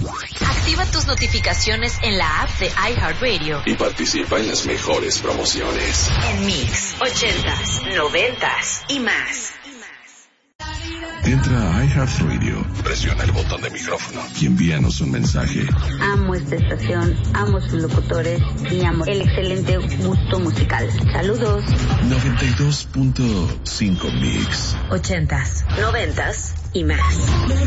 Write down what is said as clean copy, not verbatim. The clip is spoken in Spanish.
Activa tus notificaciones en la app de iHeartRadio y participa en las mejores promociones. En Mix, 80s, 90s y más. Entra a iHeartRadio, presiona el botón de micrófono y envíanos un mensaje. Amo esta estación, amo sus locutores y amo el excelente gusto musical. Saludos. 92.5 Mix. 80s, 90s y más.